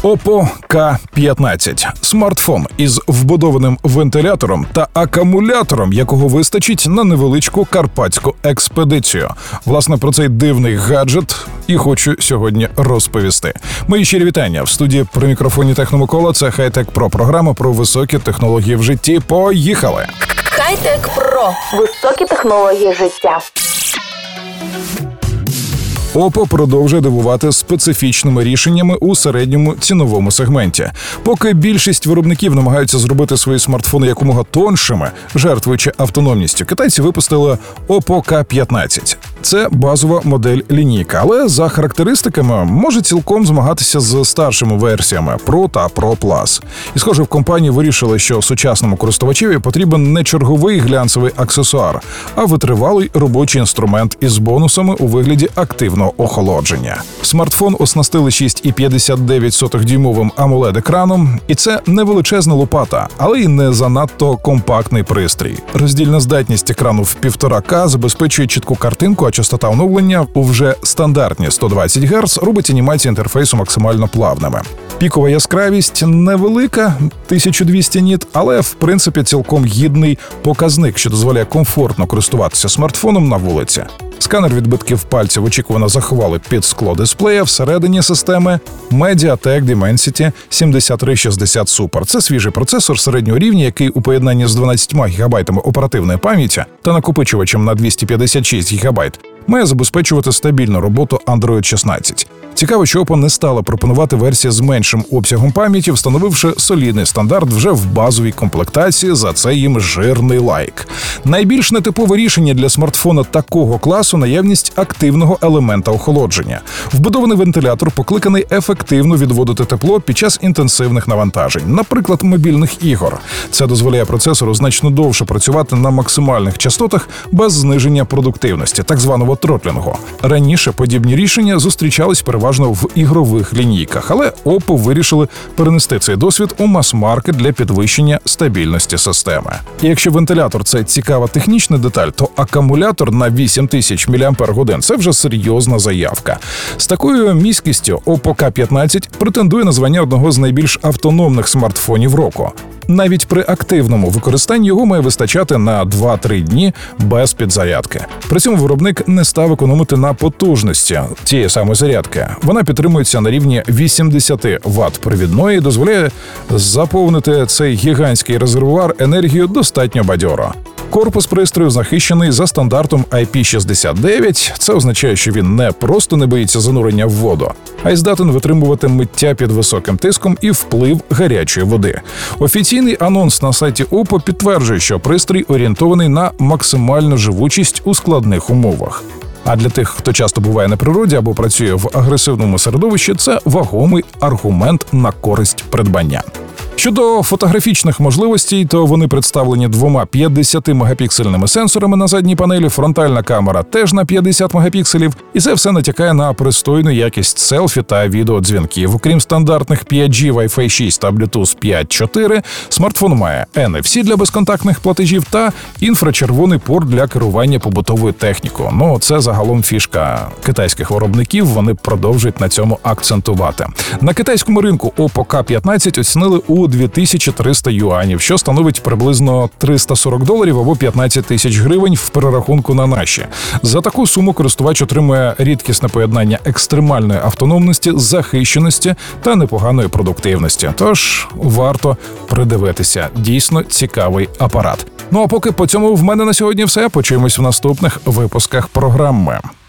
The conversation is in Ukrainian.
Oppo K15 – смартфон із вбудованим вентилятором та акумулятором, якого вистачить на невеличку карпатську експедицію. Власне, про цей дивний гаджет і хочу сьогодні розповісти. Мої щирі вітання. В студії при мікрофоні Техномикола. Це Хай-Тек Про, програма про високі технології в житті. Поїхали! Хай-Тек Про. Високі технології життя. Oppo продовжує дивувати специфічними рішеннями у середньому ціновому сегменті. Поки більшість виробників намагаються зробити свої смартфони якомога тоншими, жертвуючи автономністю, китайці випустили Oppo K15. Це базова модель лінійки, але за характеристиками може цілком змагатися з старшими версіями Pro та Pro Plus. І, схоже, в компанії вирішили, що сучасному користувачеві потрібен не черговий глянцевий аксесуар, а витривалий робочий інструмент із бонусами у вигляді активного охолодження. Смартфон оснастили 6,59-дюймовим AMOLED-екраном, і це не величезна лопата, але й не занадто компактний пристрій. Роздільна здатність екрану в 1,5К забезпечує чітку картинку, а частота оновлення у вже стандартні 120 Гц робить анімації інтерфейсу максимально плавними. Пікова яскравість невелика, 1200 ніт, але в принципі цілком гідний показник, що дозволяє комфортно користуватися смартфоном на вулиці. Сканер відбитків пальців очікувано заховали під скло дисплея всередині системи MediaTek Dimensity 7360 Super. Це свіжий процесор середнього рівня, який у поєднанні з 12 ГБ оперативної пам'яті та накопичувачем на 256 ГБ має забезпечувати стабільну роботу Android 16. Цікаво, що Oppo не стала пропонувати версії з меншим обсягом пам'яті, встановивши солідний стандарт вже в базовій комплектації, за це їм жирний лайк. Найбільш нетипове рішення для смартфона такого класу – наявність активного елемента охолодження. Вбудований вентилятор покликаний ефективно відводити тепло під час інтенсивних навантажень, наприклад, мобільних ігор. Це дозволяє процесору значно довше працювати на максимальних частотах без зниження продуктивності, так званого тротлінгу. Раніше подібні рішення зустрічались переважно в ігрових лінійках, але Oppo вирішили перенести цей досвід у мас-маркет для підвищення стабільності системи. І якщо вентилятор – це цікава технічна деталь, то акумулятор на 8000 мАч – це вже серйозна заявка. З такою міськістю Oppo K15 претендує на звання одного з найбільш автономних смартфонів року. Навіть при активному використанні його має вистачати на 2-3 дні без підзарядки. При цьому виробник не став економити на потужності цієї самої зарядки. Вона підтримується на рівні 80 Вт провідної і дозволяє заповнити цей гігантський резервуар енергією достатньо бадьоро. Корпус пристрою захищений за стандартом IP69. Це означає, що він не просто не боїться занурення в воду, а й здатен витримувати миття під високим тиском і вплив гарячої води. Офіційний анонс на сайті Oppo підтверджує, що пристрій орієнтований на максимальну живучість у складних умовах. А для тих, хто часто буває на природі або працює в агресивному середовищі, це вагомий аргумент на користь придбання. Щодо фотографічних можливостей, то вони представлені двома 50-мегапіксельними сенсорами на задній панелі, фронтальна камера теж на 50 мегапікселів, і це все натякає на пристойну якість селфі та відеодзвінків. Окрім стандартних 5G, Wi-Fi 6 та Bluetooth 5.4, смартфон має NFC для безконтактних платежів та інфрачервоний порт для керування побутовою технікою. Ну, це загалом фішка китайських виробників, вони продовжують на цьому акцентувати. На китайському ринку Oppo K15 оцінили у 2300 юанів, що становить приблизно $340 або 15 тисяч гривень в перерахунку на наші. За таку суму користувач отримує рідкісне поєднання екстремальної автономності, захищеності та непоганої продуктивності. Тож варто придивитися. Дійсно цікавий апарат. Ну а поки по цьому в мене на сьогодні все. Почуємось в наступних випусках програми.